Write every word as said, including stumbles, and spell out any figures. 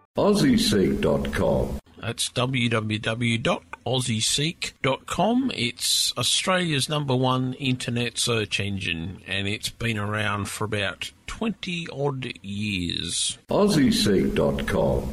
Aussie Seek dot com. That's w w w dot aussie seek dot com. It's Australia's number one internet search engine, and it's been around for about twenty odd years. Aussie Seek dot com.